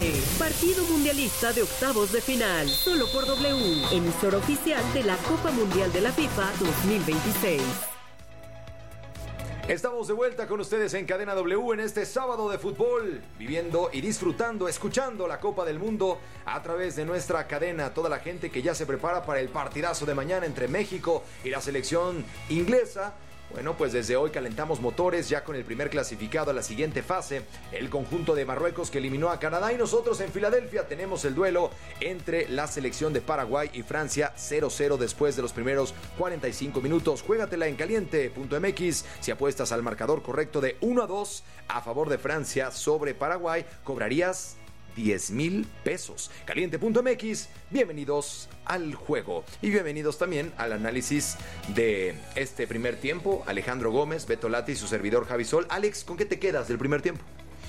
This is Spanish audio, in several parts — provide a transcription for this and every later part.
Partido mundialista de octavos de final, solo por W, emisora oficial de la Copa Mundial de la FIFA 2026. Estamos de vuelta con ustedes en Cadena W en este sábado de fútbol, viviendo y disfrutando, escuchando la Copa del Mundo a través de nuestra cadena. Toda la gente que ya se prepara para el partidazo de mañana entre México y la selección inglesa. Bueno, pues desde hoy calentamos motores ya con el primer clasificado a la siguiente fase, el conjunto de Marruecos que eliminó a Canadá, y nosotros en Filadelfia tenemos el duelo entre la selección de Paraguay y Francia, 0-0 después de los primeros 45 minutos. Juégatela en caliente.mx. Si apuestas al marcador correcto de 1-2 a favor de Francia sobre Paraguay, cobrarías 10,000 pesos. Caliente.mx, bienvenidos al juego y bienvenidos también al análisis de este primer tiempo. Alejandro Gómez, Beto Lati y su servidor Javi Sol. Alex, ¿con qué te quedas del primer tiempo?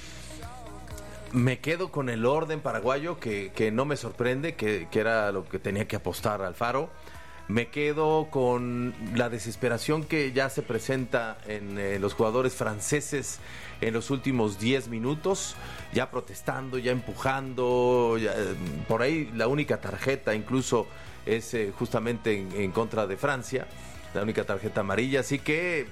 Me quedo con el orden paraguayo que no me sorprende, que era lo que tenía que apostar Alfaro. Me quedo con la desesperación que ya se presenta en los jugadores franceses en los últimos 10 minutos, ya protestando, ya empujando, por ahí la única tarjeta incluso es justamente en contra de Francia, la única tarjeta amarilla, así que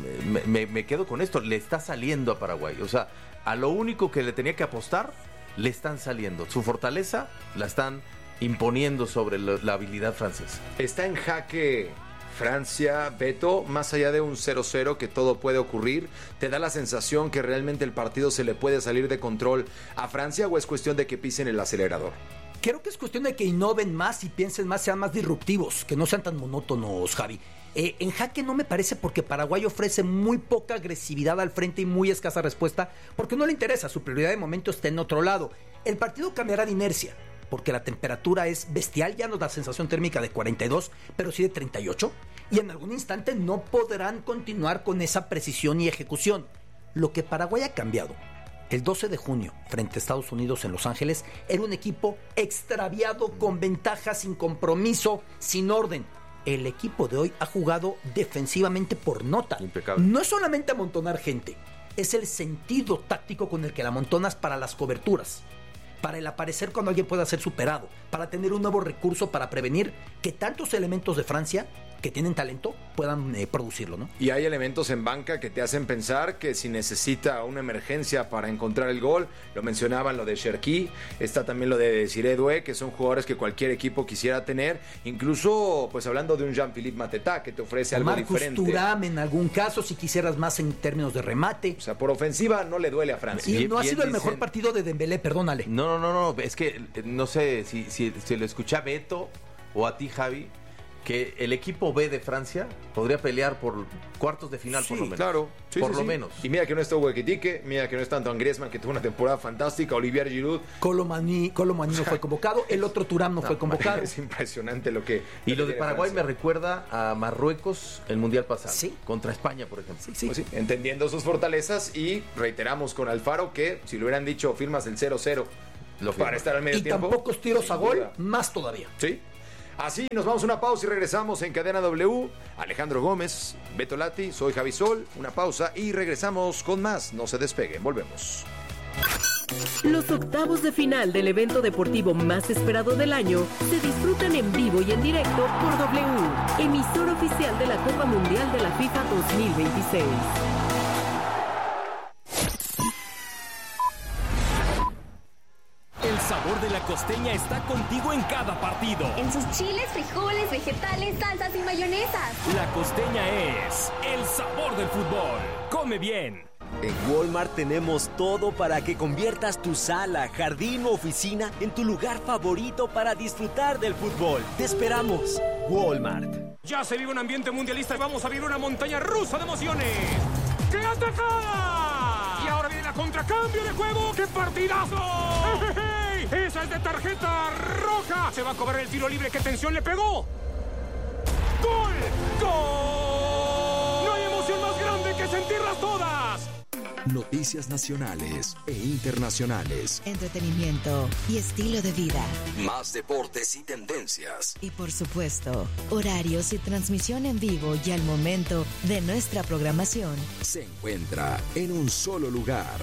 me quedo con esto, le está saliendo a Paraguay, o sea, a lo único que le tenía que apostar, le están saliendo, su fortaleza la están imponiendo sobre la habilidad francesa. Está en jaque Francia, Beto, más allá de un 0-0 que todo puede ocurrir. ¿Te da la sensación que realmente el partido se le puede salir de control a Francia o es cuestión de que pisen el acelerador? Creo que es cuestión de que innoven más y piensen más, sean más disruptivos, que no sean tan monótonos, Javi. En jaque no me parece, porque Paraguay ofrece muy poca agresividad al frente y muy escasa respuesta, porque no le interesa, su prioridad de momento está en otro lado. El partido cambiará de inercia, porque la temperatura es bestial, ya no da sensación térmica de 42, pero sí de 38, y en algún instante no podrán continuar con esa precisión y ejecución. Lo que Paraguay ha cambiado, el 12 de junio, frente a Estados Unidos en Los Ángeles, era un equipo extraviado, con ventaja, sin compromiso, sin orden. El equipo de hoy ha jugado defensivamente por nota. Impecable. No es solamente amontonar gente, es el sentido táctico con el que la amontonas para las coberturas, para el aparecer cuando alguien pueda ser superado, para tener un nuevo recurso para prevenir que tantos elementos de Francia que tienen talento puedan producirlo, ¿no? Y hay elementos en banca que te hacen pensar que si necesita una emergencia para encontrar el gol, lo mencionaban lo de Cherki, está también lo de Desiré Doué, que son jugadores que cualquier equipo quisiera tener, incluso pues hablando de un Jean-Philippe Mateta que te ofrece algo Marcus diferente. Thuram en algún caso, si quisieras más en términos de remate. O sea, por ofensiva no le duele a Francia. Y no ha sido el dicen... mejor partido de Dembélé, perdónale. No, es que no sé si lo escuché a Beto o a ti, Javi, que el equipo B de Francia podría pelear por cuartos de final, Sí, por lo menos. claro. Sí, por sí, lo sí. menos. Y mira que no está Huequitique, mira que no está Antoine Griezmann, que tuvo una temporada fantástica, Olivier Giroud. Colomani no fue convocado, el otro Thuram no fue convocado. Es impresionante lo que... Y lo de tiene Paraguay Francia. me recuerda a Marruecos el Mundial pasado. Sí. Contra España, por ejemplo. Sí. Pues sí, entendiendo sus fortalezas, y reiteramos con Alfaro que si le hubieran dicho firmas el 0-0 Lo firma. para estar al medio Y tiempo. tan pocos tiros a sin gol, duda. más todavía. Sí. Así nos vamos a una pausa y regresamos en Cadena W. Alejandro Gómez, Beto Lati, soy Javi Sol. Una pausa y regresamos con más. No se despeguen, volvemos. Los octavos de final del evento deportivo más esperado del año se disfrutan en vivo y en directo por W, emisor oficial de la Copa Mundial de la FIFA 2026. El sabor de la costeña está contigo en cada partido. En sus chiles, frijoles, vegetales, salsas y mayonesas. La costeña es el sabor del fútbol. Come bien. En Walmart tenemos todo para que conviertas tu sala, jardín o oficina en tu lugar favorito para disfrutar del fútbol. Te esperamos. Walmart. Ya se vive un ambiente mundialista y vamos a vivir una montaña rusa de emociones. ¡Qué atacada! Y ahora viene la contracambio de juego. ¡Qué partidazo! ¡Ey! ¡Esa es de tarjeta roja! Se va a cobrar el tiro libre. ¡Qué tensión le pegó! ¡Gol! ¡Gol! No hay emoción más grande que sentirlas todas. Noticias nacionales e internacionales. Entretenimiento y estilo de vida. Más deportes y tendencias. Y por supuesto, horarios y transmisión en vivo y al momento de nuestra programación. Se encuentra en un solo lugar.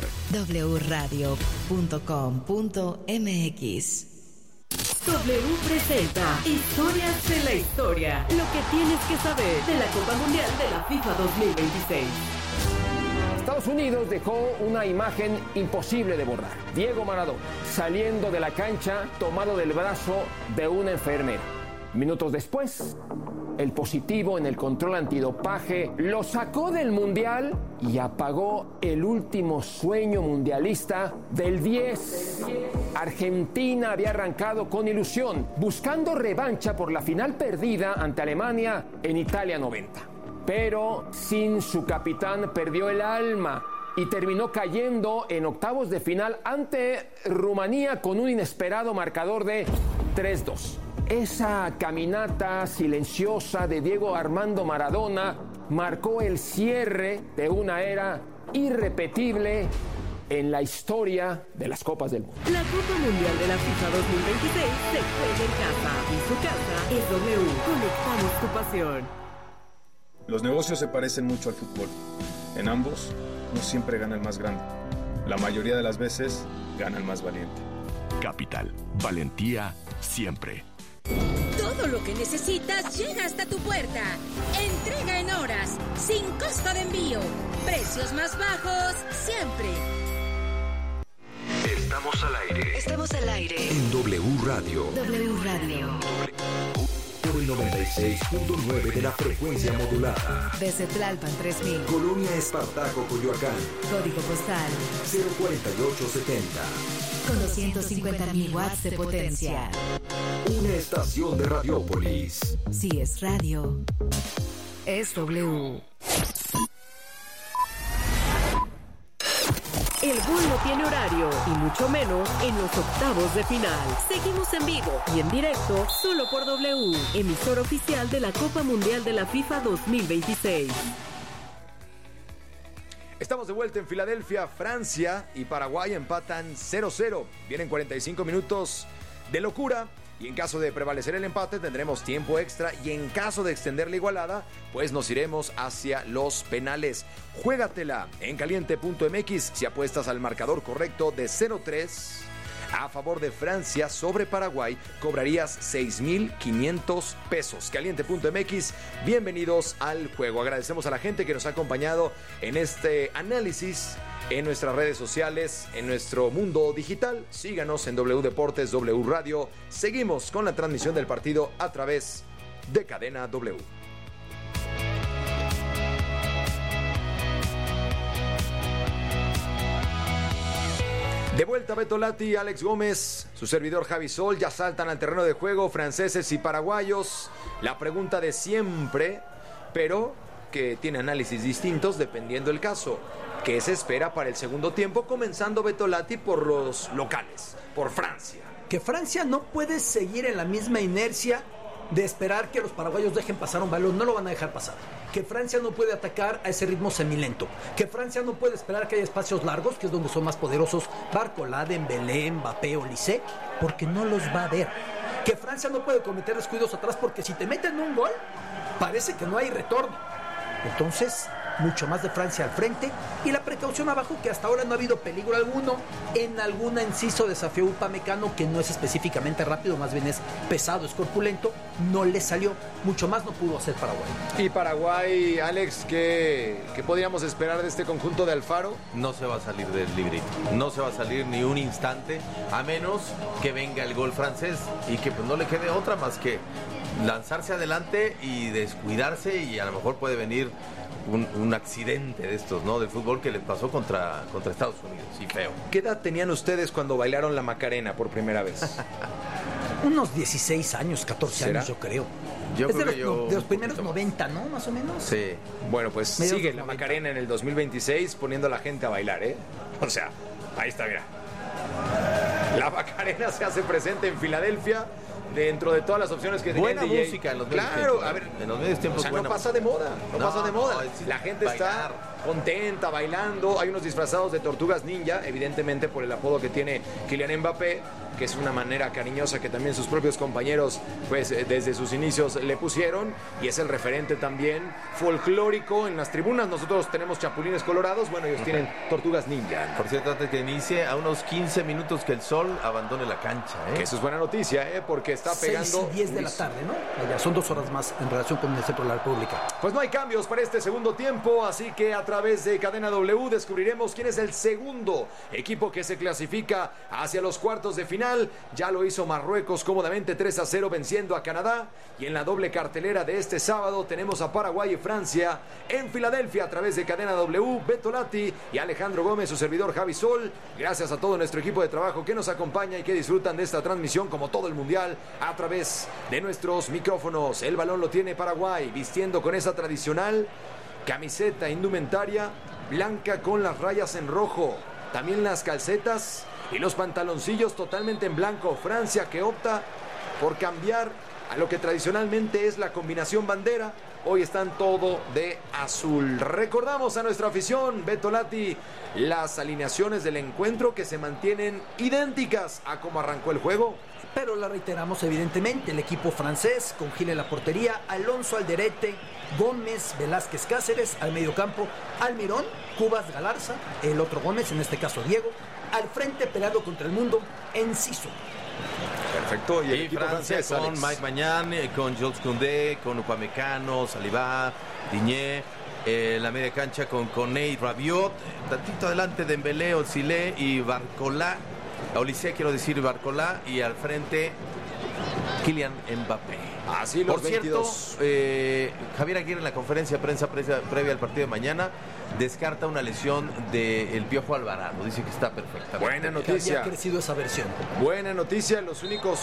wradio.com.mx. W presenta Historias de la Historia. Lo que tienes que saber de la Copa Mundial de la FIFA 2026. Estados Unidos dejó una imagen imposible de borrar. Diego Maradona saliendo de la cancha tomado del brazo de una enfermera. Minutos después, el positivo en el control antidopaje lo sacó del Mundial y apagó el último sueño mundialista del 10. Argentina había arrancado con ilusión, buscando revancha por la final perdida ante Alemania en Italia 90. Pero sin su capitán perdió el alma y terminó cayendo en octavos de final ante Rumanía con un inesperado marcador de 3-2. Esa caminata silenciosa de Diego Armando Maradona marcó el cierre de una era irrepetible en la historia de las Copas del Mundo. La Copa Mundial de la FIFA 2026 se juega en casa y su casa es W. Conectamos tu pasión. Los negocios se parecen mucho al fútbol. En ambos, no siempre gana el más grande. La mayoría de las veces, gana el más valiente. Capital, valentía siempre. Todo lo que necesitas llega hasta tu puerta. Entrega en horas, sin costo de envío. Precios más bajos siempre. Estamos al aire. Estamos al aire. En W Radio. W Radio. Por el 96.9 de la frecuencia modulada. Desde Tlalpan 3000. Colonia Espartaco, Coyoacán. Código postal 04870. Con 250.000 watts de potencia. Una estación de Radiópolis. Si es radio, es W. El gol no tiene horario, y mucho menos en los octavos de final. Seguimos en vivo y en directo solo por W, emisor oficial de la Copa Mundial de la FIFA 2026. Estamos de vuelta en Filadelfia. Francia y Paraguay empatan 0-0. Vienen 45 minutos de locura. Y en caso de prevalecer el empate tendremos tiempo extra, y en caso de extender la igualada, pues nos iremos hacia los penales. Juégatela en caliente.mx si apuestas al marcador correcto de 0-3 a favor de Francia sobre Paraguay, cobrarías 6,500 pesos. Caliente.mx, bienvenidos al juego. Agradecemos a la gente que nos ha acompañado en este análisis en nuestras redes sociales, en nuestro mundo digital. Síganos en W Deportes, W Radio. Seguimos con la transmisión del partido a través de Cadena W. De vuelta Beto Lati, Alex Gómez, su servidor Javi Sol, ya saltan al terreno de juego franceses y paraguayos. La pregunta de siempre, pero que tiene análisis distintos dependiendo del caso. ¿Qué se espera para el segundo tiempo? Comenzando Beto Lati por los locales, por Francia. Que Francia no puede seguir en la misma inercia de esperar que los paraguayos dejen pasar un balón. No lo van a dejar pasar. Que Francia no puede atacar a ese ritmo semilento. Que Francia no puede esperar que haya espacios largos, que es donde son más poderosos Barcola, Dembélé, Mbappé, Olise, porque no los va a ver. Que Francia no puede cometer descuidos atrás, porque si te meten un gol, parece que no hay retorno. Entonces, mucho más de Francia al frente y la precaución abajo, que hasta ahora no ha habido peligro alguno en algún inciso desafío Upamecano, que no es específicamente rápido, más bien es pesado, es corpulento. No le salió, mucho más no pudo hacer Paraguay. Y Paraguay, Alex, ¿qué podríamos esperar de este conjunto de Alfaro? No se va a salir del librito, no se va a salir ni un instante, a menos que venga el gol francés y que pues no le quede otra más que lanzarse adelante y descuidarse, y a lo mejor puede venir un accidente de estos, ¿no? Del fútbol que les pasó contra Estados Unidos, y feo. ¿Qué edad tenían ustedes cuando bailaron la Macarena por primera vez? Unos 16 años, 14 ¿Será? años, yo creo. Yo es creo de los primeros 90, ¿no? Más o menos. Sí. Bueno, pues Medios sigue de la 90. Macarena en el 2026 poniendo a la gente a bailar, ¿eh? O sea, ahí está, mira. La Macarena se hace presente en Filadelfia dentro de todas las opciones que tenía Buena el DJ. música en los medios Claro, tiempos, a ver, en los medios tiempos. o sea, buena no pasa de moda, no pasa de moda. es La gente bailar. está contenta, bailando. Hay unos disfrazados de tortugas ninja, evidentemente por el apodo que tiene Kylian Mbappé, que es una manera cariñosa que también sus propios compañeros, pues desde sus inicios le pusieron, y es el referente también folclórico en las tribunas. Nosotros tenemos chapulines colorados, bueno, ellos tienen tortugas ninja. Por cierto, antes que inicie, a unos 15 minutos que el sol abandone la cancha. Que eso es buena noticia, porque está pegando 6:10 de la tarde, ¿no? Ya son 2 horas más en relación con el centro de la República. Pues no hay cambios para este segundo tiempo, así que a través de Cadena W descubriremos quién es el segundo equipo que se clasifica hacia los cuartos de final. Ya lo hizo Marruecos cómodamente 3-0 venciendo a Canadá, y en la doble cartelera de este sábado tenemos a Paraguay y Francia en Filadelfia a través de Cadena W. Beto Lati y Alejandro Gómez, su servidor Javi Sol. Gracias a todo nuestro equipo de trabajo que nos acompaña y que disfrutan de esta transmisión como todo el mundial a través de nuestros micrófonos. El balón lo tiene Paraguay, vistiendo con esa tradicional camiseta indumentaria blanca con las rayas en rojo, también las calcetas y los pantaloncillos totalmente en blanco. Francia, que opta por cambiar a lo que tradicionalmente es la combinación bandera. Hoy están todo de azul. Recordamos a nuestra afición, Beto Lati, las alineaciones del encuentro que se mantienen idénticas a cómo arrancó el juego. Pero la reiteramos evidentemente, el equipo francés con Gil en la portería, Alonso Alderete, Gómez, Velázquez Cáceres, al mediocampo, Almirón, Cubas Galarza, el otro Gómez, en este caso Diego, al frente peleado contra el mundo, Enciso. Perfecto, y el equipo Francia francés, con Alex. Mike Maignan, con Jules Koundé, con Upamecano, Saliba, Digne, la media cancha con Koné y Rabiot, tantito adelante Dembélé, Osile y Barcola, Olise quiero decir, Barcola, y al frente Kylian Mbappé. Así los Por cierto, 22. Javier Aguirre en la conferencia de prensa previa al partido de mañana descarta una lesión del Piojo Alvarado. Dice que está perfecta. Buena noticia. Había crecido esa versión. Buena noticia, los únicos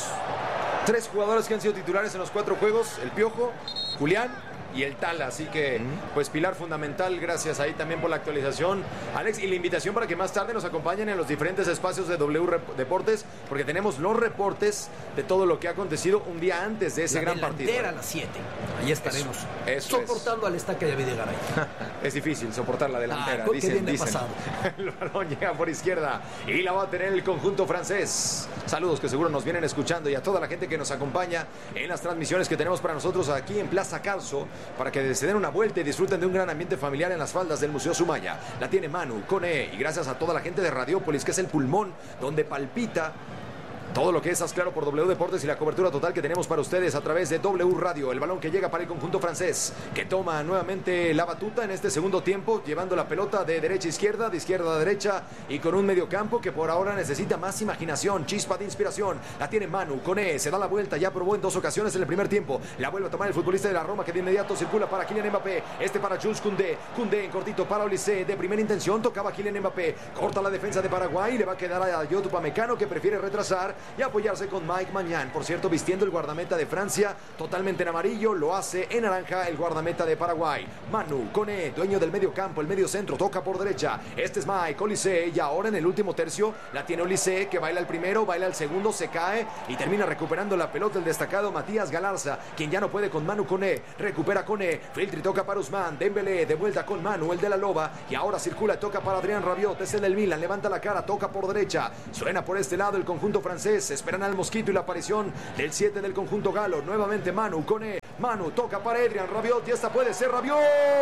3 jugadores que han sido titulares en los 4 juegos, el Piojo, Julián y el Tala, así que pues pilar fundamental. Gracias ahí también por la actualización, Alex, y la invitación para que más tarde nos acompañen en los diferentes espacios de W Deportes, porque tenemos los reportes de todo lo que ha acontecido un día antes de ese gran partido. A las 7, ahí estaremos eso soportando al estaca de Videgaray. Es difícil soportar la delantera, dicen. El balón llega por izquierda y la va a tener el conjunto francés. Saludos que seguro nos vienen escuchando, y a toda la gente que nos acompaña en las transmisiones que tenemos para nosotros aquí en Plaza Carso, para que se den una vuelta y disfruten de un gran ambiente familiar en las faldas del Museo Sumaya. La tiene Manu, Koné, y gracias a toda la gente de Radiópolis, que es el pulmón donde palpita todo lo que es Claro por W Deportes y la cobertura total que tenemos para ustedes a través de W Radio. El balón que llega para el conjunto francés, que toma nuevamente la batuta en este segundo tiempo, llevando la pelota de derecha a izquierda, de izquierda a derecha, y con un mediocampo que por ahora necesita más imaginación, chispa de inspiración. La tiene Manu, Koné, se da la vuelta, ya probó en 2 ocasiones en el primer tiempo. La vuelve a tomar el futbolista de la Roma, que de inmediato circula para Kylian Mbappé. Para Jules Koundé. Koundé en cortito para Olise, de primera intención, tocaba Kylian Mbappé. Corta la defensa de Paraguay, le va a quedar a Yot Upamecano, que prefiere retrasar y apoyarse con Mike Maignan, por cierto, vistiendo el guardameta de Francia totalmente en amarillo, lo hace en naranja el guardameta de Paraguay. Manu, Koné, dueño del medio campo, el medio centro, toca por derecha. Este es Mike, Olise, y ahora en el último tercio la tiene Olise, que baila el primero, baila el segundo, se cae y termina recuperando la pelota el destacado Matías Galarza, quien ya no puede con Manu Koné. Recupera Koné, filtra y toca para Ousmane Dembélé, de vuelta con Manu, el de la Loba, y ahora circula, toca para Adrián Rabiot, es el del Milan, levanta la cara, toca por derecha, suena por este lado el conjunto francés, esperan al Mosquito y la aparición del 7 del conjunto galo. Nuevamente Manu, Koné, Manu toca para Adrián Rabiot, y esta puede ser Rabiot.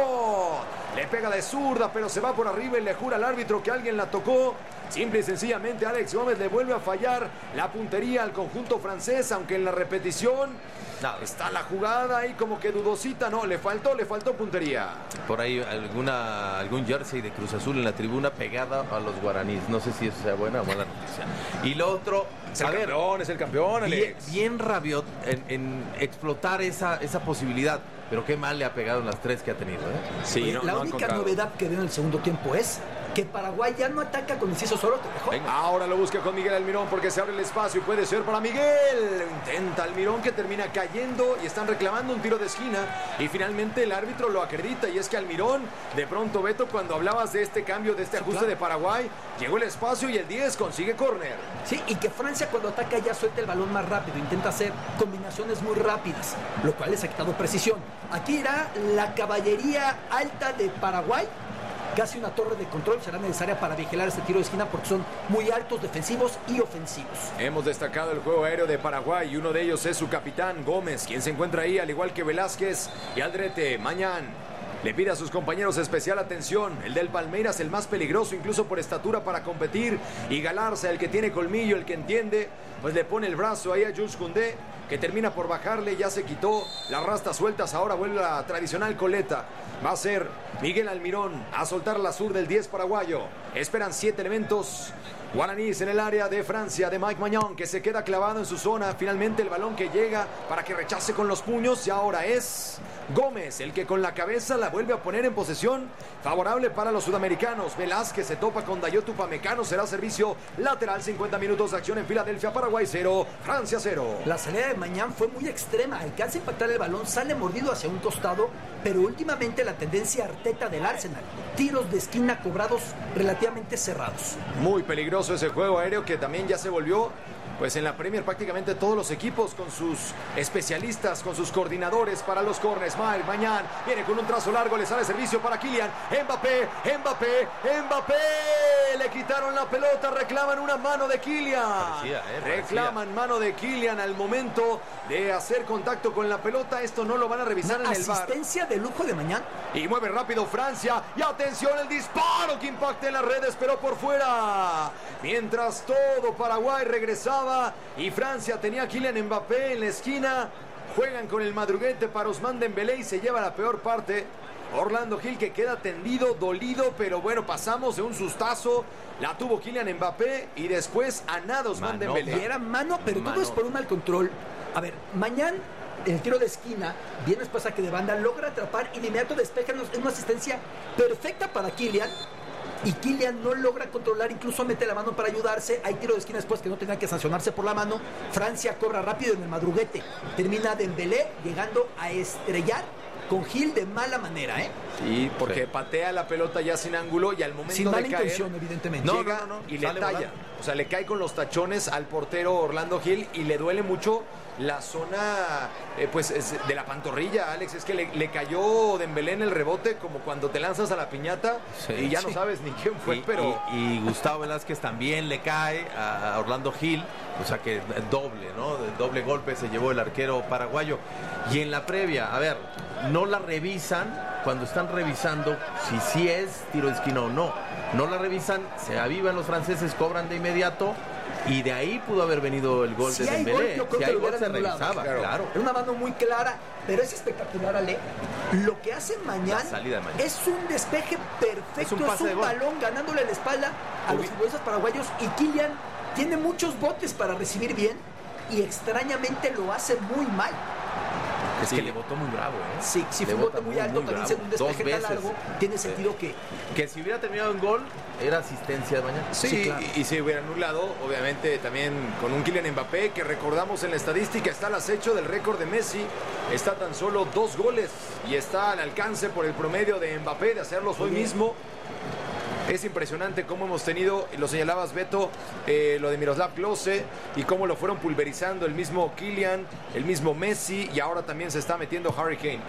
Le pega de zurda, pero se va por arriba y le jura al árbitro que alguien la tocó. Simple y sencillamente Alex Gómez le vuelve a fallar la puntería al conjunto francés, aunque en la repetición está la jugada ahí como que dudosita. No, le faltó puntería. Por ahí algún jersey de Cruz Azul en la tribuna pegada a los guaraníes. No sé si eso sea buena o mala noticia. Y lo otro, es el campeón, Alex. Bien Rabiot en explotar esa posibilidad. Pero qué mal le ha pegado en las 3 que ha tenido, ¿eh? Sí, la única novedad que veo en el segundo tiempo es que Paraguay ya no ataca con Enciso solo. Ahora lo busca con Miguel Almirón, porque se abre el espacio y puede ser para Miguel. Intenta Almirón, que termina cayendo, y están reclamando un tiro de esquina, y finalmente el árbitro lo acredita. Y es que Almirón, de pronto, Beto, cuando hablabas de este cambio, de este ajuste de Paraguay, llegó el espacio y el 10 consigue córner. Sí, y que Francia cuando ataca ya suelta el balón más rápido, intenta hacer combinaciones muy rápidas, lo cual les ha quitado precisión. Aquí irá la caballería alta de Paraguay casi una torre de control será necesaria para vigilar este tiro de esquina porque son muy altos, defensivos y ofensivos. Hemos destacado el juego aéreo de Paraguay y uno de ellos es su capitán Gómez, quien se encuentra ahí al igual que Velázquez y Aldrete. Mañán le pide a sus compañeros especial atención. El del Palmeiras, el más peligroso incluso por estatura para competir. Y Galarza, el que tiene colmillo, el que entiende, pues le pone el brazo ahí a Jules Koundé, que termina por bajarle. Ya se quitó las rastas sueltas, ahora vuelve la tradicional coleta. Va a ser Miguel Almirón a soltar la sur del 10 paraguayo. Esperan 7 elementos guaraníes en el área de Francia, de Mike Maignan, que se queda clavado en su zona. Finalmente el balón que llega para que rechace con los puños, y ahora es Gómez el que con la cabeza la vuelve a poner en posesión favorable para los sudamericanos. Velázquez se topa con Dayot Upamecano, será servicio lateral. 50 minutos de acción en Filadelfia. Paraguay 0, Francia 0. La salida de Maignan fue muy extrema, alcanza a impactar el balón, sale mordido hacia un costado, pero últimamente la tendencia Arteta del Arsenal, tiros de esquina cobrados relativamente cerrados. Muy peligroso ese juego aéreo que también ya se volvió, pues en la Premier prácticamente todos los equipos con sus especialistas, con sus coordinadores para los corners. Maignan viene con un trazo largo, le sale servicio para Kylian. Mbappé. Le quitaron la pelota, reclaman una mano de Kylian. Reclaman mano de Kylian al momento de hacer contacto con la pelota. Esto no lo van a revisar en el VAR. Asistencia de lujo de Maignan. Y mueve rápido Francia. Y atención, el disparo que impacta en las redes, pero por fuera. Mientras todo Paraguay regresaba y Francia tenía a Kylian Mbappé en la esquina. Juegan con el madruguete para Ousmane Dembélé y se lleva la peor parte. Orlando Gil, que queda tendido, dolido, pero bueno, pasamos de un sustazo. La tuvo Kylian Mbappé y después a nada Ousmane Dembélé. Y era mano, pero todo es por un mal control. A ver, Maignan, el tiro de esquina, viene después saque de banda, logra atrapar y de inmediato despeja en una asistencia perfecta para Kylian. Y Kylian no logra controlar, incluso mete la mano para ayudarse. Hay tiro de esquina después que no tenía que sancionarse por la mano. Francia cobra rápido en el madruguete. Termina Dembélé llegando a estrellar con Gil de mala manera, Sí, porque patea la pelota ya sin ángulo y al momento sin de mala caer, intención, evidentemente. Llega y le talla. Volando. O sea, le cae con los tachones al portero Orlando Gil y le duele mucho la zona pues de la pantorrilla, Alex. Es que le cayó Dembélé en el rebote como cuando te lanzas a la piñata y ya no sabes ni quién fue, pero... Y Gustavo Velázquez también le cae a Orlando Gil, o sea que doble, ¿no? Doble golpe se llevó el arquero paraguayo. Y en la previa, a ver, no la revisan cuando están revisando si sí es tiro de esquina o no. No la revisan, se avivan los franceses, cobran de inmediato. Y de ahí pudo haber venido el gol de Dembélé. Si hay gol, se revisaba, claro. Era una mano muy clara, pero es espectacular, Ale. Lo que hace Maignan es un despeje perfecto, es un balón ganándole la espalda a los futbolistas paraguayos. Y Kylian tiene muchos botes para recibir bien y extrañamente lo hace muy mal. Es que le botó muy bravo, Sí, fue un bote muy alto, también en un despeje tan largo. Tiene sentido que si hubiera terminado en gol, era asistencia de Maignan. Sí, claro. y se hubiera anulado, obviamente también con un Kylian Mbappé, que recordamos en la estadística está al acecho del récord de Messi. Está tan solo 2 goles y está al alcance por el promedio de Mbappé de hacerlos hoy mismo. Es impresionante cómo hemos tenido, lo señalabas Beto, lo de Miroslav Klose y cómo lo fueron pulverizando el mismo Kylian, el mismo Messi y ahora también se está metiendo Harry Kane.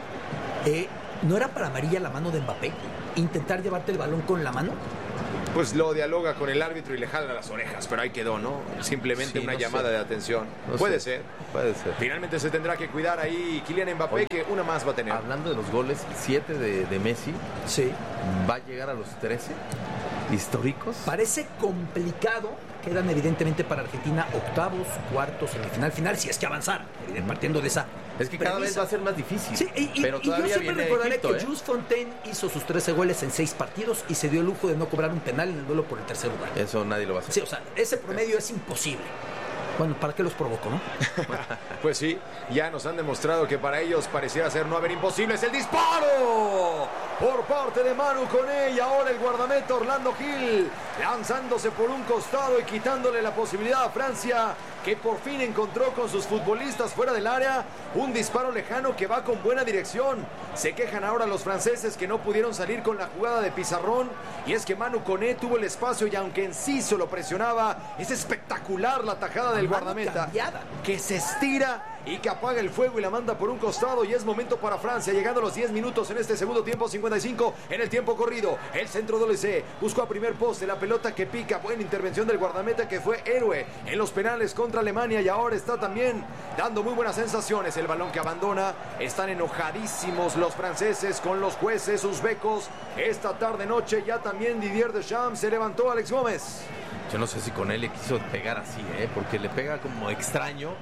¿No era para amarilla la mano de Mbappé? ¿Intentar llevarte el balón con la mano? Pues lo dialoga con el árbitro y le jala las orejas, pero ahí quedó, ¿no? Simplemente una llamada de atención. Puede ser. Finalmente se tendrá que cuidar ahí Kylian Mbappé. Oye, que una más va a tener. Hablando de los goles, 7 de Messi. Sí. ¿Va a llegar a los 13 históricos? Parece complicado. Quedan evidentemente para Argentina octavos, cuartos, semifinal, final, si es que avanzar, partiendo de esa. Es que cada vez va a ser más difícil. Sí, pero todavía yo siempre recordaré Egipto, que Jules Fontaine hizo sus 13 goles en 6 partidos y se dio el lujo de no cobrar un penal en el duelo por el tercer lugar. Eso nadie lo va a hacer. Sí, o sea, ese promedio es imposible. Bueno, ¿para qué los provoco, no? Pues sí, ya nos han demostrado que para ellos pareciera ser no haber imposibles. ¡El disparo! Por parte de Manu Koné y ahora el guardameta Orlando Gil lanzándose por un costado y quitándole la posibilidad a Francia, que por fin encontró con sus futbolistas fuera del área un disparo lejano que va con buena dirección. Se quejan ahora los franceses que no pudieron salir con la jugada de pizarrón, y es que Manu Koné tuvo el espacio y aunque en sí se lo presionaba, es espectacular la tajada del guardameta que se estira y que apaga el fuego y la manda por un costado, y es momento para Francia, llegando a los 10 minutos en este segundo tiempo, 55 en el tiempo corrido. El centro de Olise buscó a primer poste, la pelota que pica, buena intervención del guardameta que fue héroe en los penales contra Alemania y ahora está también dando muy buenas sensaciones. El balón que abandona, están enojadísimos los franceses con los jueces uzbecos. Esta tarde noche ya también Didier Deschamps se levantó. Alex Gómez. Yo no sé si con él le quiso pegar así, porque le pega como extraño.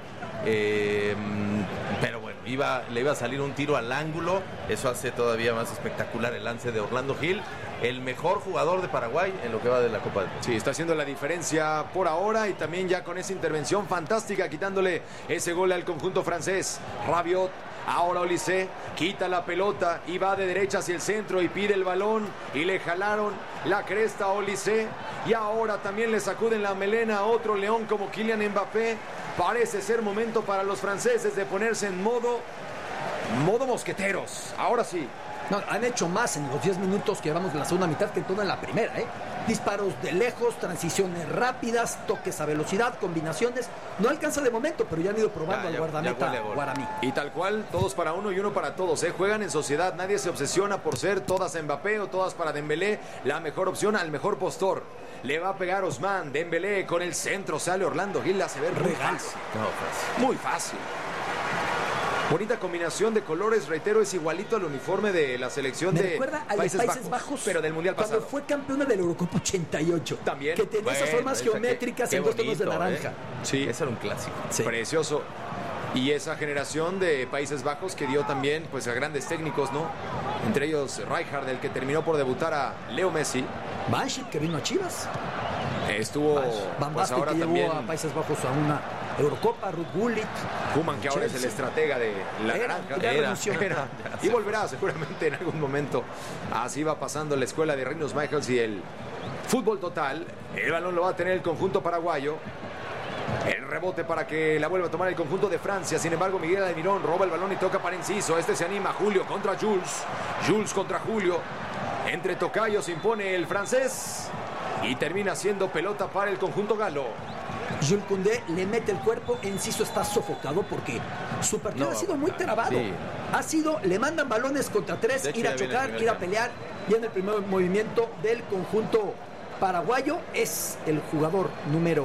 Pero bueno, le iba a salir un tiro al ángulo. Eso hace todavía más espectacular el lance de Orlando Gil, el mejor jugador de Paraguay en lo que va de la Copa del Mundo. Sí, está haciendo la diferencia por ahora, y también ya con esa intervención fantástica, quitándole ese gol al conjunto francés. Rabiot, ahora Olise, quita la pelota y va de derecha hacia el centro y pide el balón, y le jalaron la cresta a Olise, y ahora también le sacuden la melena a otro león como Kylian Mbappé. Parece ser momento para los franceses de ponerse en modo mosqueteros. Ahora sí. No, han hecho más en los 10 minutos que llevamos de la segunda mitad que en toda la primera, Disparos de lejos, transiciones rápidas, toques a velocidad, combinaciones. No alcanza de momento, pero ya han ido probando al guardameta Guaramí. Y tal cual, todos para uno y uno para todos, Juegan en sociedad, nadie se obsesiona por ser todas a Mbappé o todas para Dembélé. La mejor opción al mejor postor. Le va a pegar Ousmane, Dembélé con el centro, sale Orlando Gil, la hace ver muy fácil. Muy fácil. Bonita combinación de colores, reitero, es igualito al uniforme de la selección de Países Bajos, pero del Mundial pasado. Cuando fue campeona de la Eurocopa 88. También. Que tenía esas formas geométricas en dos tonos de naranja. Sí. Ese era un clásico. Sí. Precioso. Y esa generación de Países Bajos que dio también pues a grandes técnicos, ¿no? Entre ellos Rijkaard, el que terminó por debutar a Leo Messi. Bansheet, que vino a Chivas. Estuvo Van pues Basten, ahora que también llevó a Países Bajos a una Eurocopa, Ruud Gullit. Koeman, que ahora es el estratega de la naranja. Era. Y volverá seguramente en algún momento. Así va pasando la escuela de Rinus Michels y el fútbol total. El balón lo va a tener el conjunto paraguayo. El rebote para que la vuelva a tomar el conjunto de Francia. Sin embargo, Miguel Almirón roba el balón y toca para Enciso. Este se anima. Julio contra Jules. Jules contra Julio. Entre tocayos impone el francés. Y termina siendo pelota para el conjunto galo. Jules Koundé le mete el cuerpo. Enciso está sofocado porque su partido ha sido muy trabado. Sí. Le mandan balones contra tres, hecho, ir a chocar, ir a pelear. Viene el primer movimiento del conjunto paraguayo. Es el jugador número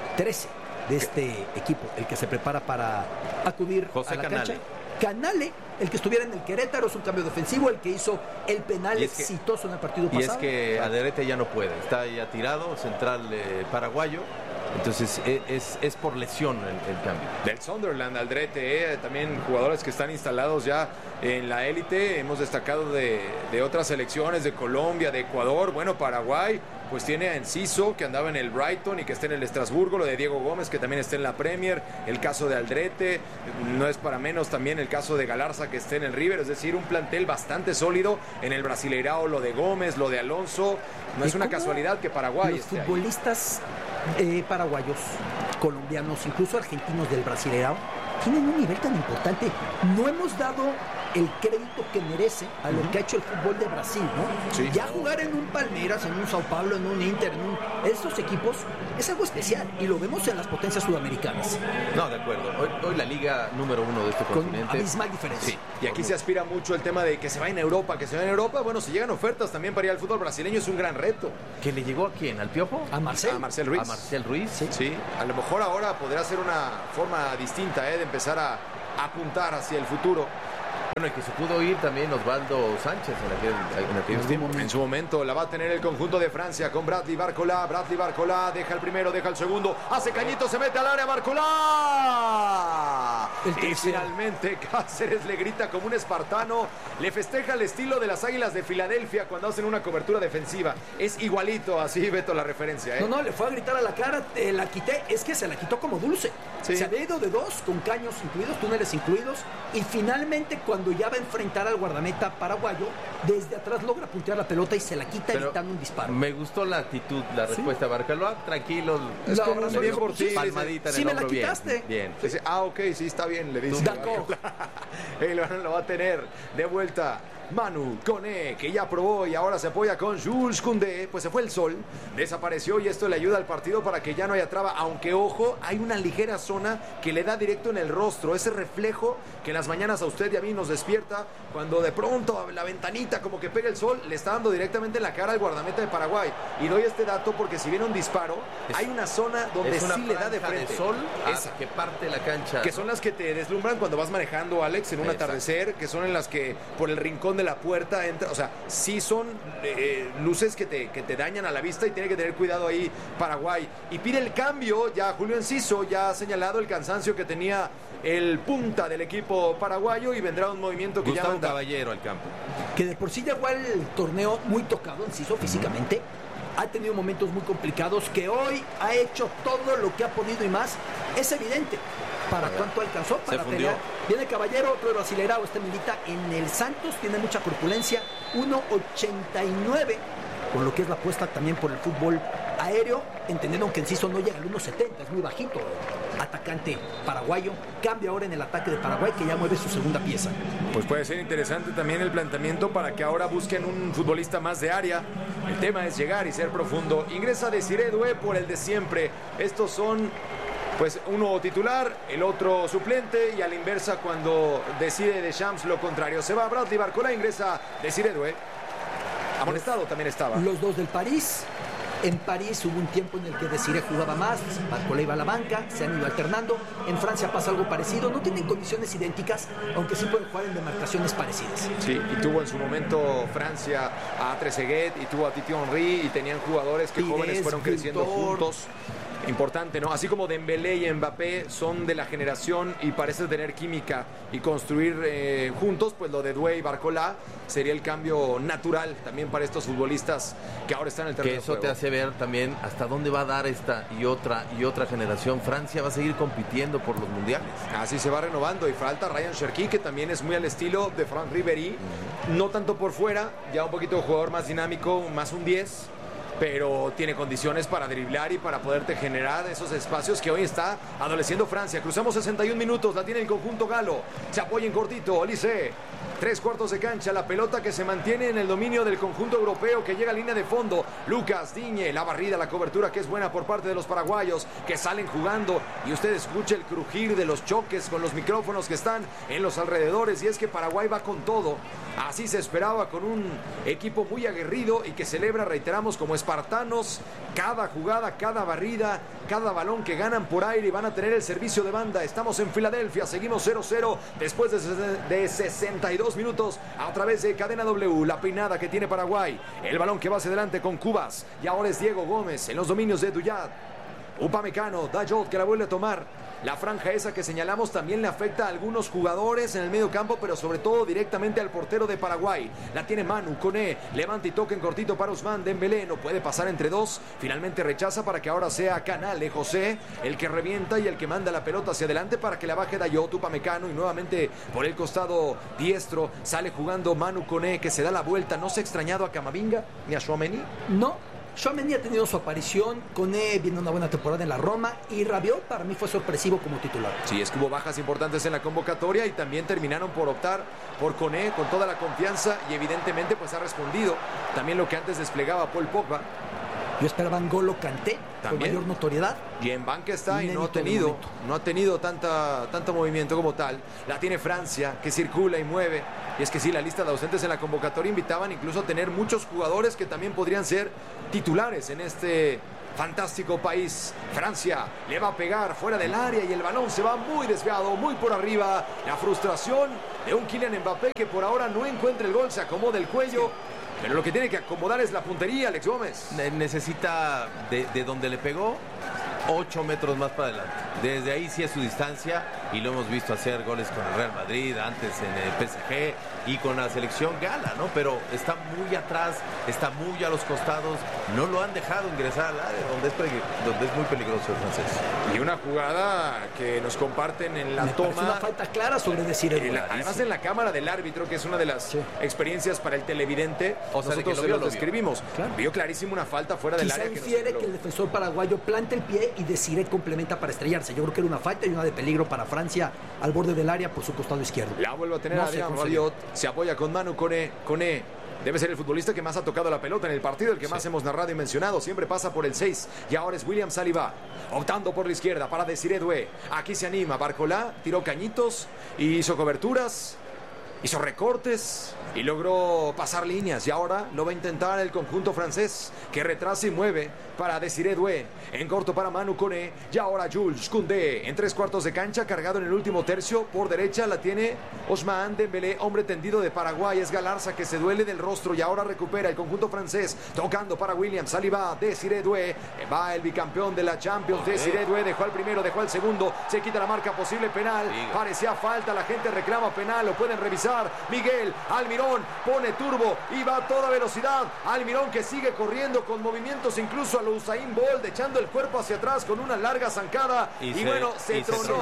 13 de este equipo, el que se prepara para acudir a la cancha. Canale, el que estuviera en el Querétaro, es un cambio defensivo, el que hizo el penal exitoso en el partido pasado. Y es que Alderete ya no puede, está ya tirado, central paraguayo. Entonces es por lesión el cambio. Del Sunderland, Alderete, también jugadores que están instalados ya en la élite. Hemos destacado de otras selecciones, de Colombia, de Ecuador. Bueno, Paraguay pues tiene a Enciso, que andaba en el Brighton y que está en el Estrasburgo, lo de Diego Gómez, que también está en la Premier, el caso de Aldrete, no es para menos también el caso de Galarza, que está en el River, es decir, un plantel bastante sólido. En el Brasileirao, lo de Gómez, lo de Alonso, no es una casualidad que Paraguay los esté futbolistas paraguayos, colombianos, incluso argentinos del Brasileirao, tienen un nivel tan importante. No hemos dado el crédito que merece a lo que ha hecho el fútbol de Brasil, ¿no? Sí. Ya jugar en un Palmeiras, en un Sao Paulo, en un Inter, estos equipos es algo especial y lo vemos en las potencias sudamericanas. No, de acuerdo. Hoy la liga número 1 de este continente. Con abismal diferencia. Sí. Y aquí se aspira mucho el tema de que se vayan a Europa, Bueno, si llegan ofertas también para ir al fútbol brasileño es un gran reto. ¿Que le llegó a quién? ¿Al Piojo? A Marcel Ruiz. A Marcel Ruiz, sí. A lo mejor ahora podrá ser una forma distinta de empezar a apuntar hacia el futuro. Bueno, el que se pudo ir también Osvaldo Sánchez en aquel tiempo. En su momento la va a tener el conjunto de Francia con Bradley Barcola. Bradley Barcola deja el primero, deja el segundo, hace cañito, se mete al área Barcola. Y finalmente Cáceres le grita como un espartano, le festeja el estilo de las Águilas de Filadelfia cuando hacen una cobertura defensiva. Es igualito, así Beto la referencia. No, le fue a gritar a la cara, la quité, es que se la quitó como dulce. Sí. Se había ido de dos, con caños incluidos, túneles incluidos, y finalmente cuando ya va a enfrentar al guardameta paraguayo, desde atrás logra puntear la pelota y se la quita evitando un disparo. Me gustó la actitud, la respuesta de Barcola. Tranquilo, es como bien por ti. Palmadita en el hombro, me la quitaste. Bien. Dice, ok, sí, está bien, le dice. El balón lo va a tener de vuelta Manu Koné, que ya probó y ahora se apoya con Jules Koundé. Pues se fue el sol, desapareció y esto le ayuda al partido para que ya no haya traba. Aunque, ojo, hay una ligera zona que le da directo en el rostro. Ese reflejo que en las mañanas a usted y a mí nos despierta cuando de pronto la ventanita como que pega el sol, le está dando directamente en la cara al guardameta de Paraguay. Y doy este dato porque si viene un disparo, hay una zona donde sí le da de frente. De sol esa que parte la cancha. Que son las que te deslumbran cuando vas manejando, Alex, en un atardecer, que son en las que por el rincón de la puerta entra. O sea, sí son luces que te dañan a la vista y tiene que tener cuidado ahí Paraguay. Y pide el cambio ya Julio Enciso, ya ha señalado el cansancio que tenía el punta del equipo paraguayo y vendrá un movimiento que Gustavo ya manda Caballero al campo. Que de por sí llegó al torneo muy tocado, Enciso, físicamente. Ha tenido momentos muy complicados, que hoy ha hecho todo lo que ha podido y más. Es evidente. ¿Para cuánto alcanzó? Para pelear. Viene Caballero, otro brasileirao, milita en el Santos, tiene mucha corpulencia, 1.89, por lo que es la apuesta también por el fútbol aéreo, entendiendo que Enciso no llega al 1.70, es muy bajito. Atacante paraguayo, cambia ahora en el ataque de Paraguay, que ya mueve su segunda pieza. Pues puede ser interesante también el planteamiento para que ahora busquen un futbolista más de área. El tema es llegar y ser profundo. Ingresa Desiré Doué por el de siempre. Estos son, pues, uno titular, el otro suplente, y a la inversa cuando decide Deschamps lo contrario. Se va Bradley Barcola, ingresa Desiré Doué. Amonestado también estaba. Los dos del París. En París hubo un tiempo en el que Desiré jugaba más, Barcola iba a la banca, se han ido alternando. En Francia pasa algo parecido, no tienen condiciones idénticas, aunque sí pueden jugar en demarcaciones parecidas. Sí, y tuvo en su momento Francia a Trezeguet y tuvo a Titi Henry, y tenían jugadores que jóvenes fueron creciendo juntos. Importante, ¿no? Así como Dembélé y Mbappé son de la generación y parece tener química y construir juntos, pues lo de Doué y Barcola sería el cambio natural también para estos futbolistas que ahora están en el terreno de juego. Que eso te hace ver también hasta dónde va a dar esta y otra generación. Francia va a seguir compitiendo por los mundiales. Así se va renovando, y falta Ryan Cherki, que también es muy al estilo de Franck Ribéry, no tanto por fuera, ya un poquito jugador más dinámico, más un 10, pero tiene condiciones para driblar y para poderte generar esos espacios que hoy está adoleciendo Francia. Cruzamos 61 minutos, la tiene el conjunto galo, se apoya en cortito, Olise, 3/4 de cancha, la pelota que se mantiene en el dominio del conjunto europeo, que llega a línea de fondo. Lucas Digne, la barrida, la cobertura que es buena por parte de los paraguayos, que salen jugando, y usted escucha el crujir de los choques con los micrófonos que están en los alrededores, y es que Paraguay va con todo. Así se esperaba, con un equipo muy aguerrido y que celebra, reiteramos, como espartanos cada jugada, cada barrida, cada balón que ganan por aire, y van a tener el servicio de banda. Estamos en Filadelfia, seguimos 0-0 después de 62 minutos a través de Cadena W. La peinada que tiene Paraguay, el balón que va hacia adelante con Cubas, y ahora es Diego Gómez en los dominios de Duyat. Upamecano, Dayot, que la vuelve a tomar. La franja esa que señalamos también le afecta a algunos jugadores en el medio campo, pero sobre todo directamente al portero de Paraguay. La tiene Manu Koné, levanta y toca en cortito para Ousmane Dembélé, no puede pasar entre dos, finalmente rechaza para que ahora sea Canale José el que revienta y el que manda la pelota hacia adelante para que la baje Dayot. Upamecano, y nuevamente por el costado diestro sale jugando Manu Koné, que se da la vuelta. ¿No se ha extrañado a Camavinga ni a Tchouaméni? No. Tchouaméni ha tenido su aparición, Koné viene una buena temporada en la Roma, y Rabiot para mí fue sorpresivo como titular. Sí, es que hubo bajas importantes en la convocatoria y también terminaron por optar por Koné con toda la confianza, y evidentemente pues ha respondido también lo que antes desplegaba Paul Pogba. Yo esperaba N'Golo Kanté con mayor notoriedad. Y en banca está y no ha tenido tanto movimiento como tal. La tiene Francia, que circula y mueve. Y es que sí, la lista de ausentes en la convocatoria invitaban incluso a tener muchos jugadores que también podrían ser titulares en este fantástico país. Francia le va a pegar fuera del área y el balón se va muy desviado, muy por arriba. La frustración de un Kylian Mbappé que por ahora no encuentra el gol, se acomoda el cuello. Pero lo que tiene que acomodar es la puntería, Alex Gómez. Necesita de donde le pegó 8 metros más para adelante. Desde ahí sí es su distancia, y lo hemos visto hacer goles con el Real Madrid, antes en el PSG y con la selección gala, ¿no? Pero está muy atrás, está muy a los costados, no lo han dejado ingresar al área, donde es muy peligroso el francés. Y una jugada que nos comparten en la toma. Una falta clara sobre Desiré. Además en la cámara del árbitro, que es una de las experiencias para el televidente, o sea, nosotros lo describimos. Claro. Vio clarísimo una falta fuera del área. Quizá infiere que el defensor paraguayo plante el pie y Desiré complementa para estrellarse. Yo creo que era una falta y una de peligro para Francia al borde del área por su costado izquierdo. La vuelve a tener Adrián Rabiot. Se apoya con Manu Koné. Debe ser el futbolista que más ha tocado la pelota en el partido, el que más hemos narrado y mencionado. Siempre pasa por el 6. Y ahora es William Saliba, optando por la izquierda para Desiré Doué. Aquí se anima Barcola, tiró cañitos y hizo coberturas, hizo recortes y logró pasar líneas. Y ahora lo va a intentar el conjunto francés, que retrasa y mueve para Desiré Doué. En corto para Manu Koné. Y ahora Jules Koundé en 3/4 de cancha, cargado en el último tercio. Por derecha la tiene Ousmane Dembélé, hombre tendido de Paraguay. Es Galarza que se duele del rostro y ahora recupera el conjunto francés. Tocando para William Saliba, Desiré Doué. Va el bicampeón de la Champions. Desiré Doué dejó al primero, dejó al segundo. Se quita la marca, posible penal. Parecía falta, la gente reclama penal. Lo pueden revisar. Miguel Almirón pone turbo y va a toda velocidad. Almirón que sigue corriendo con movimientos incluso a lo Usain Bolt, echando el cuerpo hacia atrás con una larga zancada. Y bueno, se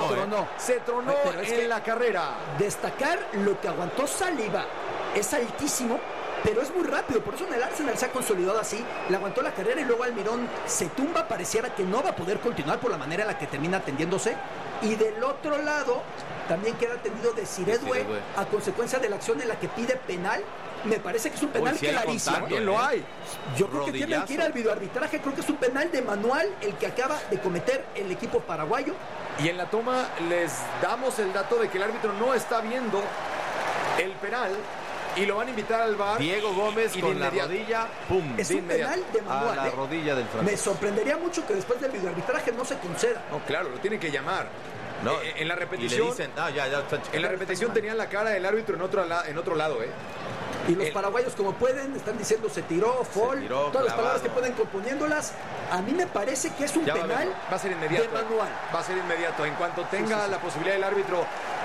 tronó en la carrera. Destacar lo que aguantó Saliba. Es altísimo, pero es muy rápido. Por eso en el Arsenal se ha consolidado así. Le aguantó la carrera y luego Almirón se tumba. Pareciera que no va a poder continuar por la manera en la que termina atendiéndose. Y del otro lado también queda atendido Desiré Doué a consecuencia de la acción en la que pide penal. Me parece que es un penal clarísimo. También lo hay. Yo creo que tienen que ir al videoarbitraje. Creo que es un penal de manual el que acaba de cometer el equipo paraguayo. Y en la toma les damos el dato de que el árbitro no está viendo el penal y lo van a invitar al VAR. Diego Gómez con la rodilla, pum, es un penal de manual. A la rodilla del francés. Me sorprendería mucho que después del videoarbitraje no se conceda. No, claro, lo tienen que llamar. No, en la repetición. Y le dicen, en la repetición tenían la cara del árbitro en otro lado, Y los paraguayos, como pueden, están diciendo se tiró, fall, todas las palabras que pueden componiéndolas. A mí me parece que es un penal va a ser inmediato, de manual. Va a ser inmediato. En cuanto tenga la posibilidad del árbitro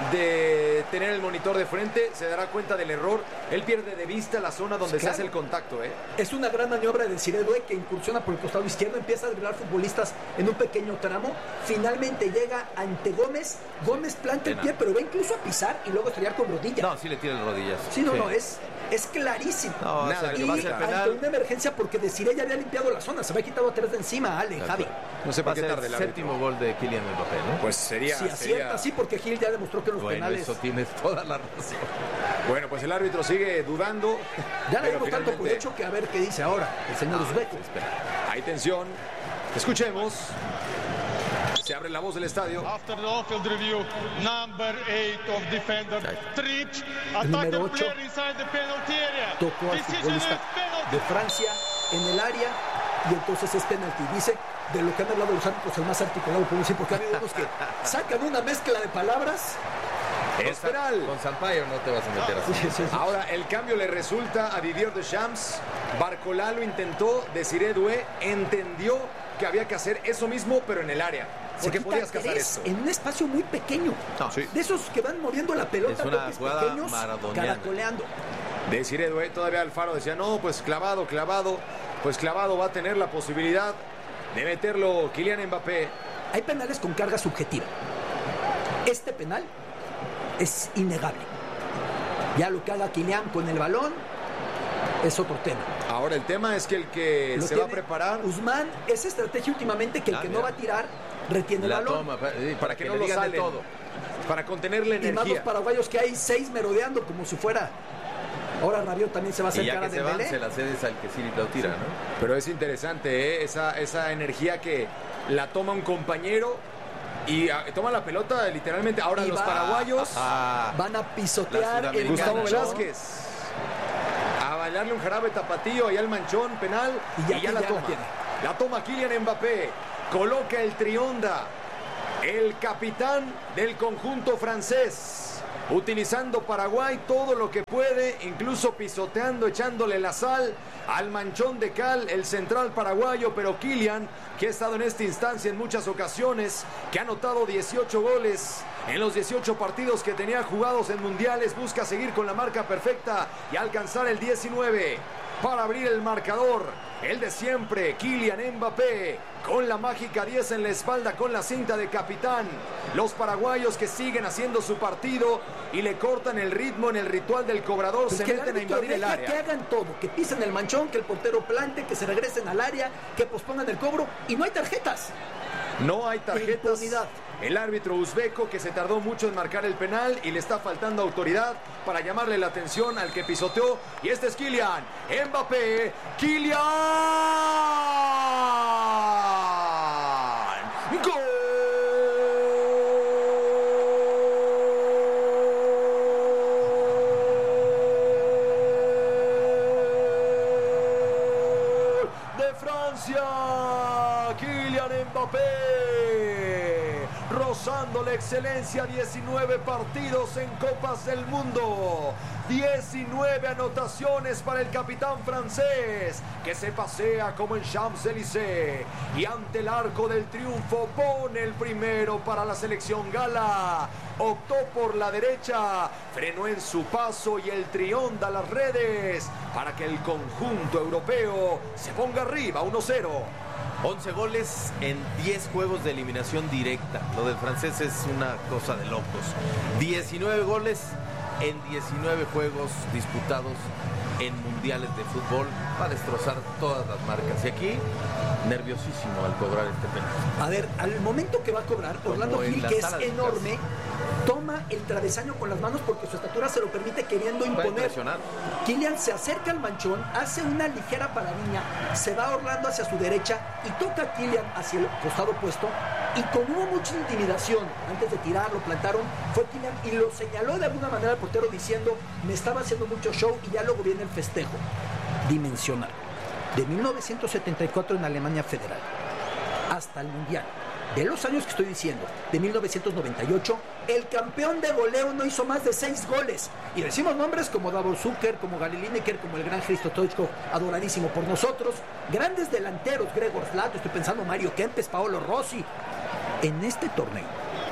de tener el monitor de frente, se dará cuenta del error. Él pierde de vista la zona donde se hace el contacto. Es una gran maniobra de Desiré Doué que incursiona por el costado izquierdo, empieza a driblar futbolistas en un pequeño tramo. Finalmente llega ante Gómez. Gómez planta el pie, pero va incluso a pisar y luego estrellar con rodilla. No, sí le tira el rodillazo. Sí, es clarísimo. No, nada, y ante una emergencia, porque Desiré ya había limpiado la zona, se había quitado a 3 de encima, Javi. No sé por qué tarde el séptimo gol de Kylian Mbappé, ¿no? Pues sería. Si acierta, sí, porque Gil ya demostró que los penales. Eso tienes toda la razón. Bueno, pues el árbitro sigue dudando. Ya le dimos tanto por hecho que a ver qué dice ahora el señor Uzbek. Hay tensión. Escuchemos. Se abre la voz del estadio. After the off-field review, number 8 of defender Trips attacked the player inside the penalty area. Tocó al futbolista de Francia en el área y entonces es penalti. Dice, de lo que han hablado los árbitros, el más articulado, por decir, porque ha habido unos que sacan una mezcla de palabras. Es penal. Con Sampaio no te vas a meter así. Sí. Ahora el cambio le resulta a Didier Deschamps. Barcola lo intentó, Desiré Doué entendió que había que hacer eso mismo, pero en el área. Porque podías cazar esto. En un espacio muy pequeño. De esos que van moviendo la pelota, es una jugada pequeños, maradoniana. caracoleando. Desiré Doué, todavía Alfaro decía, no, pues clavado. Pues clavado va a tener la posibilidad de meterlo Kylian Mbappé. Hay penales con carga subjetiva. Este penal es innegable. Ya lo que haga Kylian con el balón es otro tema. Ahora el tema es que el que se va a preparar. Ousmane, esa estrategia últimamente que el que no va a tirar retiene el balón. Toma, para que no lo salen todo. Para contener la energía. Y más los paraguayos que hay 6 merodeando como si fuera. Ahora Rabiot también se va a acercar a Dembélé. Se la cedes al que sí lo tira, ¿no? Pero es interesante, esa energía que la toma un compañero y toma la pelota literalmente. Ahora los paraguayos van a pisotear el Gustavo Velázquez. A bailarle un jarabe tapatío ahí al manchón penal y ya la toma. La toma Kylian Mbappé. Coloca el trionda. El capitán del conjunto francés. Utilizando Paraguay todo lo que puede, incluso pisoteando, echándole la sal al manchón de cal, el central paraguayo, pero Kylian, que ha estado en esta instancia en muchas ocasiones, que ha anotado 18 goles en los 18 partidos que tenía jugados en mundiales, busca seguir con la marca perfecta y alcanzar el 19 para abrir el marcador. El de siempre, Kylian Mbappé, con la mágica 10 en la espalda, con la cinta de capitán. Los paraguayos que siguen haciendo su partido y le cortan el ritmo en el ritual del cobrador, pues se meten a invadir el área. Que hagan todo, que pisen el manchón, que el portero plante, que se regresen al área, que pospongan el cobro y no hay tarjetas. No hay tarjetas. El árbitro uzbeco que se tardó mucho en marcar el penal y le está faltando autoridad para llamarle la atención al que pisoteó. Y este es Kylian Mbappé. ¡Kylian! ¡Gol! ¡De Francia! ¡Kylian Mbappé! Rozando la excelencia, 19 partidos en Copas del Mundo, 19 anotaciones para el capitán francés, que se pasea como en Champs-Élysées y ante el arco del triunfo pone el primero para la selección gala. Optó por la derecha, frenó en su paso y el trión da las redes para que el conjunto europeo se ponga arriba 1-0. 11 goles en 10 juegos de eliminación directa. Lo del francés es una cosa de locos. 19 goles en 19 juegos disputados en mundiales de fútbol. Va a destrozar todas las marcas. Y aquí, nerviosísimo al cobrar este penal. A ver, al momento que va a cobrar, Orlando Gil, que es enorme, toma el travesaño con las manos porque su estatura se lo permite, queriendo imponer. Kylian se acerca al manchón, hace una ligera paradiña, se va Orlando hacia su derecha y toca a Kylian hacia el costado opuesto. Y como hubo mucha intimidación antes de tirar, lo plantaron, fue Kylian y lo señaló de alguna manera al portero diciendo: me estaba haciendo mucho show, y ya luego viene el festejo. Dimensional. De 1974 en Alemania Federal hasta el Mundial, de los años que estoy diciendo, de 1998, el campeón de goleo no hizo más de 6 goles. Y decimos nombres como Davor Zucker, como Gary Lineker, como el gran Hristo Stoichkov, adoradísimo por nosotros. Grandes delanteros, Gregor Flato, estoy pensando Mario Kempes, Paolo Rossi. En este torneo,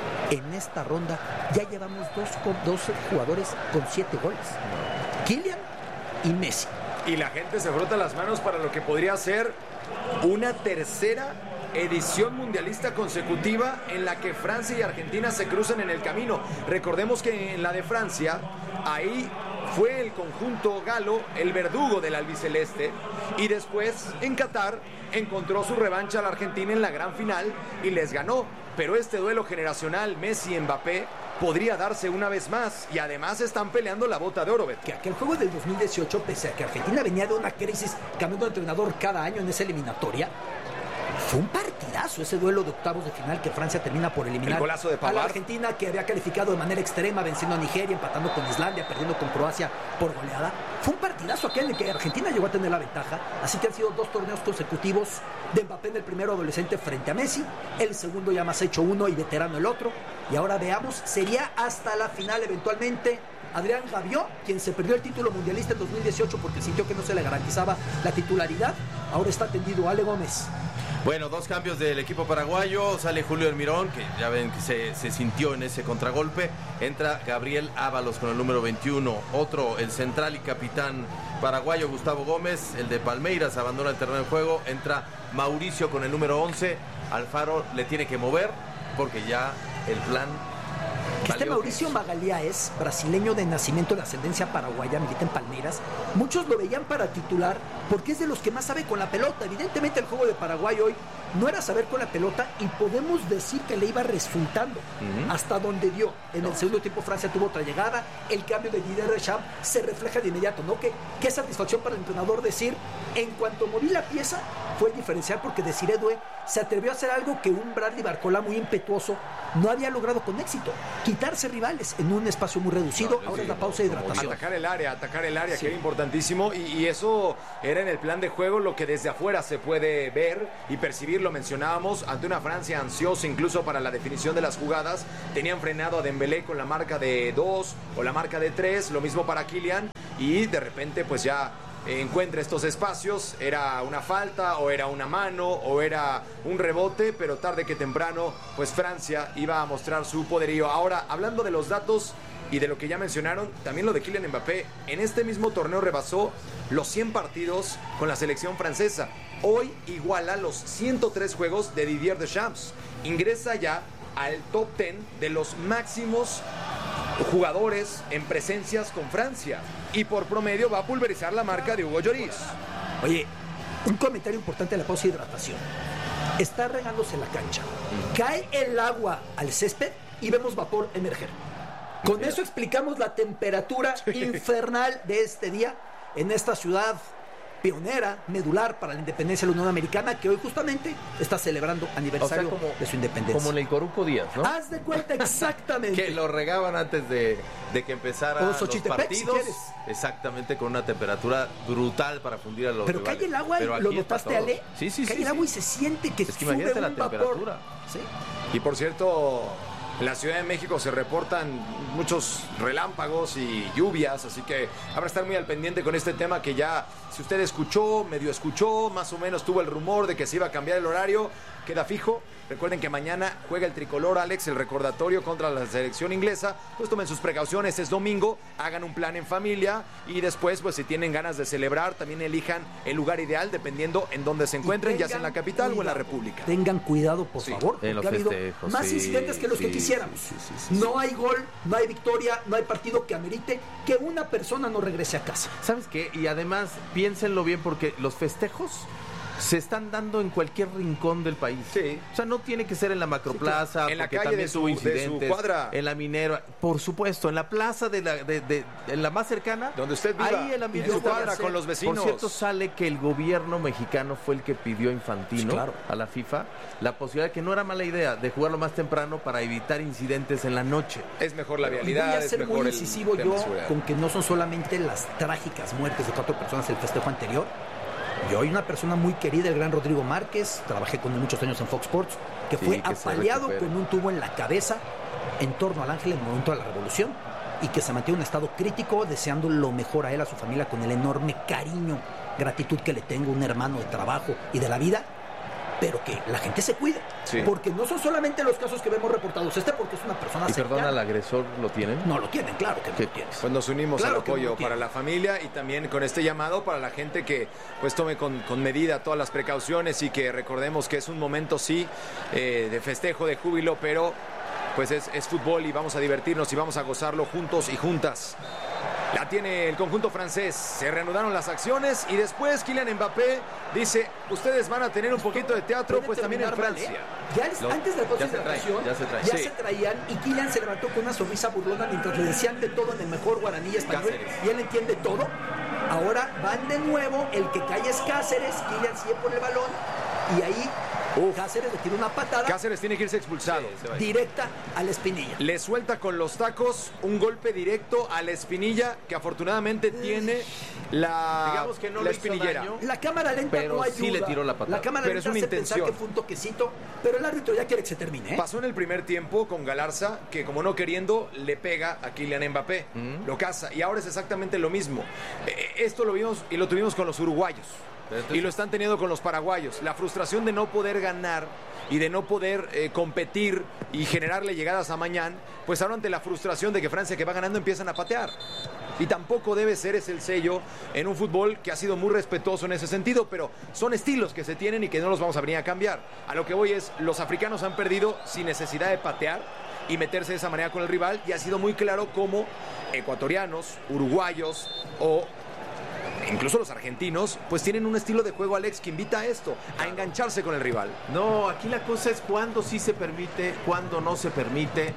en esta ronda, ya llevamos dos jugadores con 7 goles. Kylian y Messi. Y la gente se frota las manos para lo que podría ser una tercera edición mundialista consecutiva en la que Francia y Argentina se cruzan en el camino. Recordemos que en la de Francia, ahí fue el conjunto galo el verdugo del albiceleste, y después en Qatar encontró su revancha a la Argentina en la gran final y les ganó. Pero este duelo generacional Messi-Mbappé podría darse una vez más, y además están peleando la bota de oro. Que aquel juego del 2018, pese a que Argentina venía de una crisis cambiando de entrenador cada año en esa eliminatoria, fue un partidazo ese duelo de octavos de final que Francia termina por eliminar. El golazo de Pavard. A la Argentina, que había calificado de manera extrema, venciendo a Nigeria, empatando con Islandia, perdiendo con Croacia por goleada. Fue un partidazo aquel en el que Argentina llegó a tener la ventaja. Así que han sido 2 torneos consecutivos de Mbappé en el primero adolescente frente a Messi, el segundo ya más hecho uno y veterano el otro. Y ahora veamos, sería hasta la final eventualmente. Adrián Rabiot, quien se perdió el título mundialista en 2018 porque sintió que no se le garantizaba la titularidad, ahora está atendido Ale Gómez. Bueno, 2 cambios del equipo paraguayo. Sale Julio Almirón, que ya ven que se sintió en ese contragolpe. Entra Gabriel Ábalos con el número 21. Otro, el central y capitán paraguayo Gustavo Gómez, el de Palmeiras, abandona el terreno de juego. Entra Mauricio con el número 11. Alfaro le tiene que mover porque ya el plan... Este Mauricio Magalhães, brasileño de nacimiento de ascendencia paraguaya, milita en Palmeiras. Muchos lo veían para titular porque es de los que más sabe con la pelota. Evidentemente el juego de Paraguay hoy no era saber con la pelota, y podemos decir que le iba resultando hasta donde dio. En el segundo tiempo Francia tuvo otra llegada, el cambio de Didier Deschamps se refleja de inmediato, ¿no? Qué satisfacción para el entrenador decir: en cuanto moví la pieza fue el diferencial, porque Desiré Doué se atrevió a hacer algo que un Bradley Barcola muy impetuoso no había logrado con éxito: quitarse rivales en un espacio muy reducido. Ahora es la pausa de hidratación. Atacar el área, sí, que era importantísimo, y eso era en el plan de juego lo que desde afuera se puede ver y percibir. Lo mencionábamos, ante una Francia ansiosa incluso para la definición de las jugadas. Tenían frenado a Dembélé con la marca de 2 o la marca de 3, lo mismo para Kylian, y de repente pues ya encuentra estos espacios. Era una falta, o era una mano, o era un rebote, pero tarde que temprano pues Francia iba a mostrar su poderío. Ahora, hablando de los datos y de lo que ya mencionaron, también lo de Kylian Mbappé. En este mismo torneo rebasó los 100 partidos con la selección francesa. Hoy iguala los 103 juegos de Didier Deschamps. Ingresa ya al top 10 de los máximos jugadores en presencias con Francia, y por promedio va a pulverizar la marca de Hugo Lloris. Oye, un comentario importante de la pausa de hidratación. Está regándose la cancha. Cae el agua al césped y vemos vapor emerger. Con eso explicamos la temperatura infernal de este día en esta ciudad pionera, medular para la independencia de la Unión Americana, que hoy justamente está celebrando aniversario de su independencia. Como en el Coruco Díaz, ¿no? Haz de cuenta exactamente. Que lo regaban antes de que empezara los partidos. Si quieres. Exactamente, con una temperatura brutal para fundir a los Pero rivales. cae el agua, ¿lo notaste, Ale? Sí. Cae el agua y se siente que sube imagínate un la vapor. temperatura. ¿Sí? Y por cierto, en la Ciudad de México se reportan muchos relámpagos y lluvias, así que habrá que estar muy al pendiente con este tema que ya, si usted medio escuchó, más o menos tuvo el rumor de que se iba a cambiar el horario, queda fijo. Recuerden que mañana juega el tricolor, Alex, el recordatorio contra la selección inglesa. Pues tomen sus precauciones, es domingo, hagan un plan en familia y después, pues si tienen ganas de celebrar, también elijan el lugar ideal dependiendo en dónde se encuentren, ya sea en la capital o en la República. Tengan cuidado, por favor, porque ha habido más incidentes que los que quisiéramos. No hay gol, no hay victoria, no hay partido que amerite que una persona no regrese a casa. ¿Sabes qué? Y además, piénsenlo bien porque los festejos se están dando en cualquier rincón del país. Sí. O sea, no tiene que ser en la Macroplaza, en la porque calle también tuvo incidentes, de su cuadra. En la Minera, por supuesto, en la plaza en la más cercana. Donde usted viva, ahí el ambiente en su cuadra, con los vecinos. Por cierto, sale que el gobierno mexicano fue el que pidió a Infantino, a la FIFA, la posibilidad, que no era mala idea, de jugarlo más temprano para evitar incidentes en la noche. Es mejor la vialidad, voy a ser es mejor muy incisivo yo seguridad. con que no son solamente las trágicas muertes de 4 personas el festejo anterior. Yo hay una persona muy querida, el gran Rodrigo Márquez, trabajé con él muchos años en Fox Sports, que fue apaleado con un tubo en la cabeza en torno al Ángel en el momento de la Revolución y que se mantiene en un estado crítico, deseando lo mejor a él, a su familia, con el enorme cariño, gratitud que le tengo, un hermano de trabajo y de la vida, pero que la gente se cuide, porque no son solamente los casos que vemos reportados, porque es una persona ¿Y cercana. perdón, al agresor lo tienen? No lo tienen, claro que no lo tienen. Pues nos unimos Claro al que no apoyo lo tienen. para la familia y también con este llamado para la gente que pues tome con medida todas las precauciones y que recordemos que es un momento de festejo, de júbilo, pero pues es fútbol y vamos a divertirnos y vamos a gozarlo juntos y juntas. La tiene el conjunto francés, se reanudaron las acciones y después Kylian Mbappé dice, ustedes van a tener un poquito de teatro, pues también en Francia. Antes de la concentración ya se traían y Kylian se levantó con una sonrisa burlona mientras le decían de todo en el mejor guaraní español y él entiende todo. Ahora van de nuevo, el que cae es Cáceres, Kylian sigue por el balón y ahí Cáceres le tira una patada. Cáceres tiene que irse expulsado. Directa a la espinilla. Le suelta con los tacos un golpe directo a la espinilla que afortunadamente tiene digamos que no la le hizo espinillera. daño, La cámara lenta pero no ayuda. sí le tiró la patada. La cámara Pero lenta es una hace pensar intención. que fue un toquecito, pero el árbitro ya quiere que se termine. Pasó en el primer tiempo con Galarza, que como no queriendo, le pega a Kylian Mbappé. Lo caza. Y ahora es exactamente lo mismo. Esto lo vimos y lo tuvimos con los uruguayos. Y lo están teniendo con los paraguayos. La frustración de no poder ganar y de no poder competir y generarle llegadas a Mañán, pues ahora ante la frustración de que Francia, que va ganando, empiezan a patear. Y tampoco debe ser ese el sello en un fútbol que ha sido muy respetuoso en ese sentido, pero son estilos que se tienen y que no los vamos a venir a cambiar. A lo que voy es, los africanos han perdido sin necesidad de patear y meterse de esa manera con el rival, y ha sido muy claro cómo ecuatorianos, uruguayos o incluso los argentinos, pues tienen un estilo de juego, Alex, que invita a esto, a engancharse con el rival. No, aquí la cosa es cuándo sí se permite, cuándo no se permite.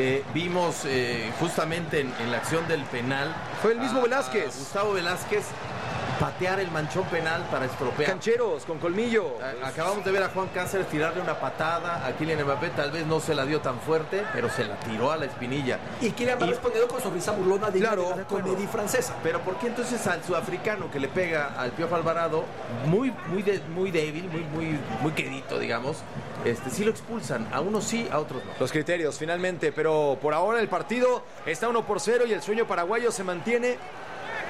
Vimos justamente en la acción del penal. Fue el mismo Velázquez. Gustavo Velázquez patear el manchón penal para estropear. Cancheros, con colmillo. Acabamos de ver a Juan Cáceres tirarle una patada a Kylian Mbappé, tal vez no se la dio tan fuerte, pero se la tiró a la espinilla. Y Kylian va respondiendo con sonrisa burlona de la comedia francesa. Pero ¿por qué entonces al sudafricano que le pega al Piojo Alvarado, muy débil, muy quedito, digamos, sí lo expulsan? A unos sí, a otros no. Los criterios, finalmente, pero por ahora el partido está 1-0 y el sueño paraguayo se mantiene